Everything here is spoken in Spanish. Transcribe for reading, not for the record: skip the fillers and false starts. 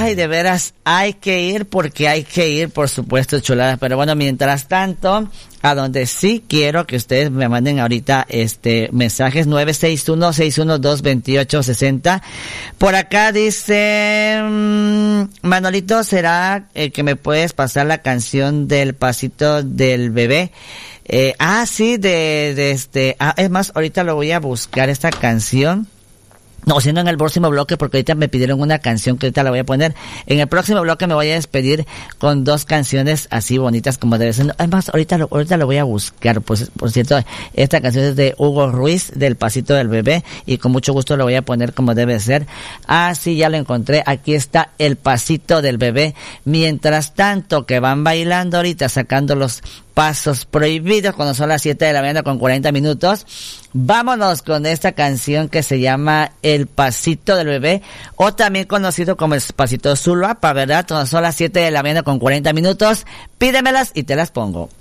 Ay, de veras, hay que ir porque hay que ir, por supuesto, chuladas. Pero bueno, mientras tanto, a donde sí quiero que ustedes me manden ahorita mensajes 961-612-2860. Por acá dice Manolito, ¿será que me puedes pasar la canción del pasito del bebé? Sí, es más, ahorita lo voy a buscar esta canción. No, siendo en el próximo bloque, porque ahorita me pidieron una canción que ahorita la voy a poner. En el próximo bloque me voy a despedir con 2 canciones así bonitas como debe ser. Además, ahorita lo voy a buscar. Pues, por cierto, esta canción es de Hugo Ruiz, del Pasito del Bebé, y con mucho gusto lo voy a poner como debe ser. Sí, ya lo encontré. Aquí está El Pasito del Bebé. Mientras tanto, que van bailando ahorita, sacando los pasos prohibidos cuando son las 7 de la mañana con 40 minutos. Vámonos con esta canción que se llama El Pasito del Bebé, o también conocido como El Pasito Zulapa, ¿verdad? Cuando son las 7 de la mañana con 40 minutos. Pídemelas y te las pongo.